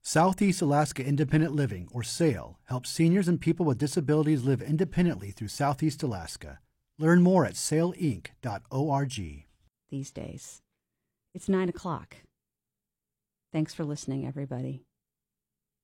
Southeast Alaska Independent Living, or SAIL, helps seniors and people with disabilities live independently through Southeast Alaska. Learn more at sailinc.org. These days. It's 9 o'clock. Thanks for listening, everybody.